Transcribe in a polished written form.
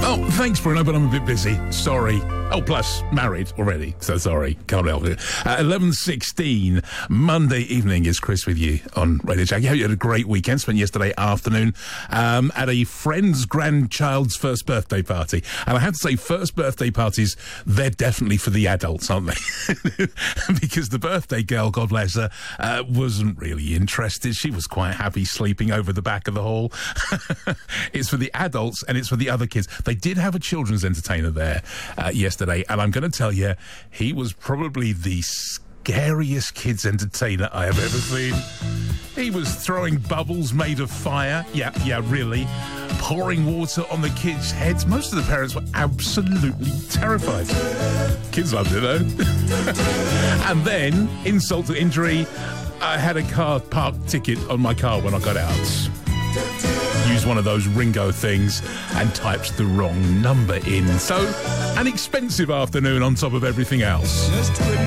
Oh, thanks, Bruno, but I'm a bit busy. Sorry. Oh, plus, married already, so sorry. Can't help it. 11:16, Monday evening is Chris with you on Radio Jackie. Hope you had a great weekend. Spent yesterday afternoon at a friend's grandchild's first birthday party. And I have to say, first birthday parties, they're definitely for the adults, aren't they? Because the birthday girl, God bless her, wasn't really interested. She was quite happy sleeping over the back of the hall. It's for the adults and it's for the other kids. They did have a children's entertainer there yesterday, and I'm going to tell you, he was probably the scariest kids entertainer I have ever seen. He was throwing bubbles made of fire. Yeah, really. Pouring water on the kids' heads. Most of the parents were absolutely terrified. Kids loved it, though. And then, insult to injury, I had a car park ticket on my car when I got out. Used one of those Ringo things and typed the wrong number in. So, an expensive afternoon on top of everything else.